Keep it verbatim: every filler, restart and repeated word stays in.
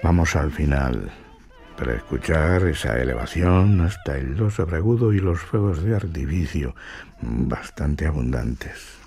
Vamos al final, para escuchar esa elevación hasta el do sobreagudo y los fuegos de artificio bastante abundantes.